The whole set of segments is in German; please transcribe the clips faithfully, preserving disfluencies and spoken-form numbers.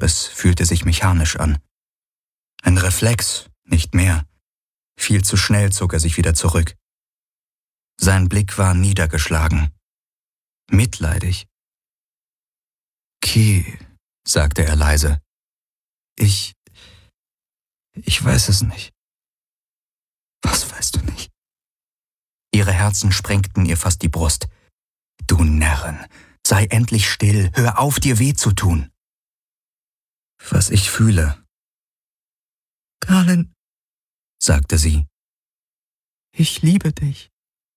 es fühlte sich mechanisch an. Ein Reflex, nicht mehr. Viel zu schnell zog er sich wieder zurück. Sein Blick war niedergeschlagen, mitleidig. »Ki«, sagte er leise, »ich... ich weiß es nicht.« »Was weißt du nicht?« Ihre Herzen sprengten ihr fast die Brust. »Du Närrin, sei endlich still, hör auf, dir weh zu tun.« »Was ich fühle.« »Galen«, sagte sie, »ich liebe dich.«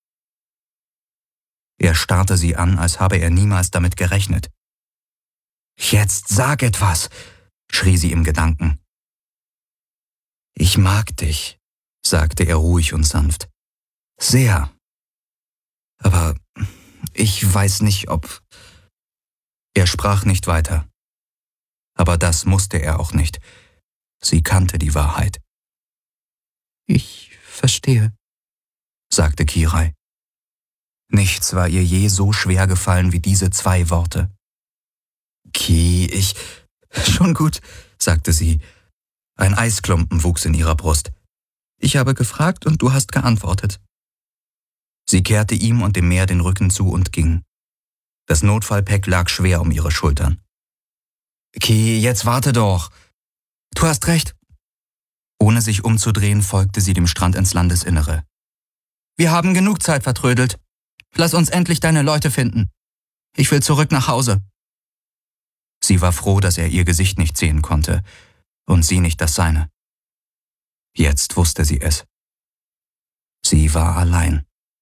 Er starrte sie an, als habe er niemals damit gerechnet. »Jetzt sag etwas«, schrie sie im Gedanken. »Ich mag dich«, sagte er ruhig und sanft. »Sehr. Aber ich weiß nicht, ob...« Er sprach nicht weiter. Aber das musste er auch nicht. Sie kannte die Wahrheit. »Ich verstehe«, sagte Kirai. Nichts war ihr je so schwer gefallen wie diese zwei Worte. »Ki, ich...« »Schon gut«, sagte sie. Ein Eisklumpen wuchs in ihrer Brust. »Ich habe gefragt und du hast geantwortet.« Sie kehrte ihm und dem Meer den Rücken zu und ging. Das Notfallpäck lag schwer um ihre Schultern. »Ki, jetzt warte doch. Du hast recht.« Ohne sich umzudrehen, folgte sie dem Strand ins Landesinnere. »Wir haben genug Zeit vertrödelt. Lass uns endlich deine Leute finden. Ich will zurück nach Hause.« Sie war froh, dass er ihr Gesicht nicht sehen konnte und sie nicht das seine. Jetzt wusste sie es. Sie war allein.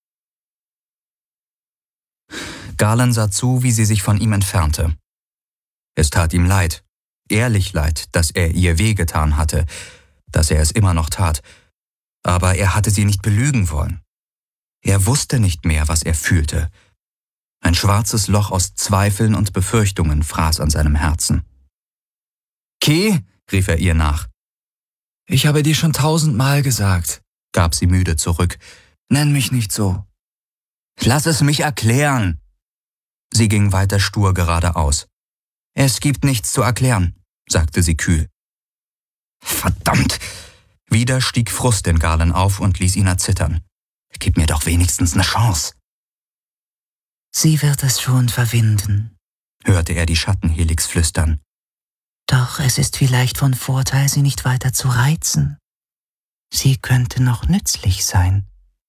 Galen sah zu, wie sie sich von ihm entfernte. Es tat ihm leid, ehrlich leid, dass er ihr wehgetan hatte, dass er es immer noch tat. Aber er hatte sie nicht belügen wollen. Er wusste nicht mehr, was er fühlte. Ein schwarzes Loch aus Zweifeln und Befürchtungen fraß an seinem Herzen. »Ki«, rief er ihr nach. »Ich habe dir schon tausendmal gesagt«, gab sie müde zurück. »Nenn mich nicht so.« »Lass es mich erklären.« Sie ging weiter stur geradeaus. »Es gibt nichts zu erklären«, sagte sie kühl. »Verdammt!« Wieder stieg Frust in Galen auf und ließ ihn erzittern. »Gib mir doch wenigstens eine Chance.« »Sie wird es schon verwinden«, hörte er die Schattenhelix flüstern. »Doch es ist vielleicht von Vorteil, sie nicht weiter zu reizen. Sie könnte noch nützlich sein.«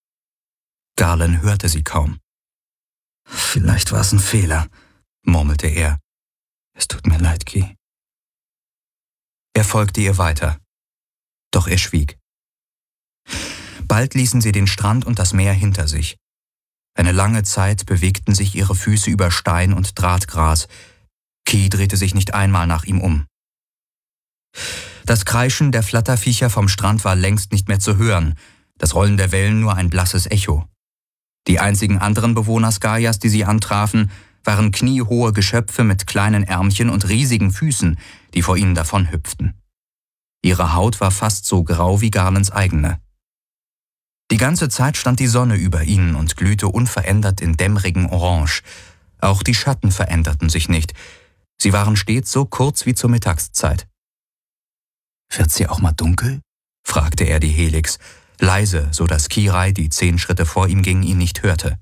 Galen hörte sie kaum. »Vielleicht war es ein Fehler«, murmelte er. »Es tut mir leid, Ki.« Er folgte ihr weiter. Doch er schwieg. Bald ließen sie den Strand und das Meer hinter sich. Eine lange Zeit bewegten sich ihre Füße über Stein und Drahtgras. Ki drehte sich nicht einmal nach ihm um. Das Kreischen der Flatterviecher vom Strand war längst nicht mehr zu hören, das Rollen der Wellen nur ein blasses Echo. Die einzigen anderen Bewohner Skaias, die sie antrafen, waren kniehohe Geschöpfe mit kleinen Ärmchen und riesigen Füßen, die vor ihnen davonhüpften. Ihre Haut war fast so grau wie Galens eigene. Die ganze Zeit stand die Sonne über ihnen und glühte unverändert in dämmerigen Orange. Auch die Schatten veränderten sich nicht. Sie waren stets so kurz wie zur Mittagszeit. »Wird's hier auch mal dunkel?« fragte er die Helix, leise, so dass Kirai, die zehn Schritte vor ihm ging, ihn nicht hörte.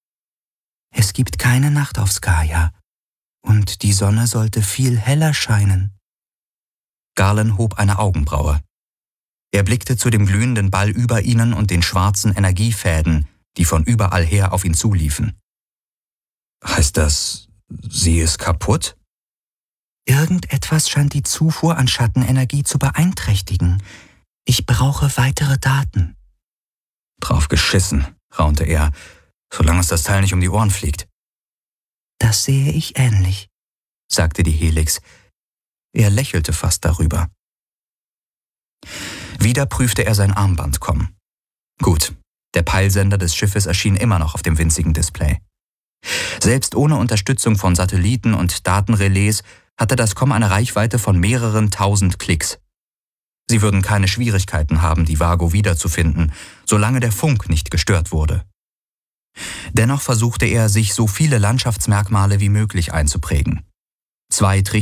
»Es gibt keine Nacht auf Skaia, und die Sonne sollte viel heller scheinen.« Galen hob eine Augenbraue. Er blickte zu dem glühenden Ball über ihnen und den schwarzen Energiefäden, die von überall her auf ihn zuliefen. »Heißt das, sie ist kaputt?« »Irgendetwas scheint die Zufuhr an Schattenenergie zu beeinträchtigen. Ich brauche weitere Daten.« »Drauf geschissen«, raunte er, »solange uns das Teil nicht um die Ohren fliegt.« »Das sehe ich ähnlich«, sagte die Helix. Er lächelte fast darüber. Wieder prüfte er sein Armband. Gut, der Peilsender des Schiffes erschien immer noch auf dem winzigen Display. Selbst ohne Unterstützung von Satelliten und Datenrelais hatte das Com eine Reichweite von mehreren tausend Klicks. Sie würden keine Schwierigkeiten haben, die Vago wiederzufinden, solange der Funk nicht gestört wurde. Dennoch versuchte er, sich so viele Landschaftsmerkmale wie möglich einzuprägen. Zwei